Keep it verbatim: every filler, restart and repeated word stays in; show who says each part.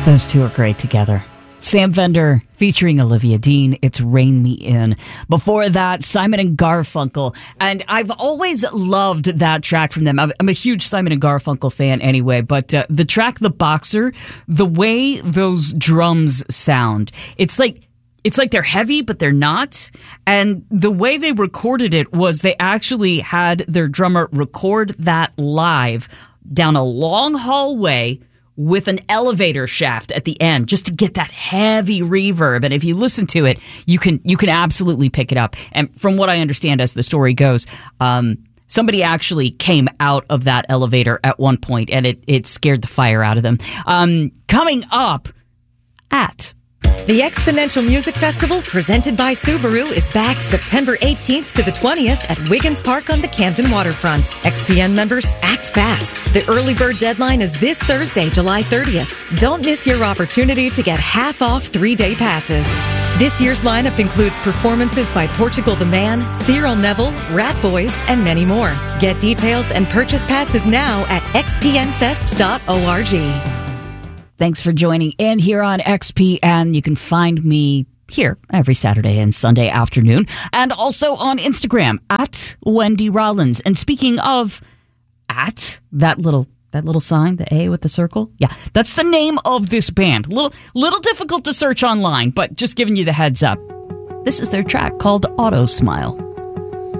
Speaker 1: Those two are great together. Sam Fender featuring Olivia Dean. It's Rain Me In. Before that, Simon and Garfunkel. And I've always loved that track from them. I'm a huge Simon and Garfunkel fan anyway, but uh, the track The Boxer, the way those drums sound, it's like It's like they're heavy, but they're not. And the way they recorded it was they actually had their drummer record that live down a long hallway with an elevator shaft at the end, just to get that heavy reverb. And if you listen to it, you can you can absolutely pick it up. And from what I understand as the story goes, um, somebody actually came out of that elevator at one point, and it, it scared the fire out of them. Um, coming up at...
Speaker 2: The Exponential Music Festival, presented by Subaru, is back September eighteenth to the twentieth at Wiggins Park on the Camden waterfront. X P N members, act fast. The early bird deadline is this Thursday, July thirtieth. Don't miss your opportunity to get half off three-day passes. This year's lineup includes performances by Portugal the Man, Cyril Neville, Rat Boys, and many more. Get details and purchase passes now at x p n fest dot org.
Speaker 1: Thanks for joining in here on X P N. You can find me here every Saturday and Sunday afternoon, and also on Instagram at Wendy Rollins. And speaking of at, that little that little sign, the A with the circle, yeah, that's the name of this band. Little little difficult to search online, but just giving you the heads up. This is their track called Auto Smile.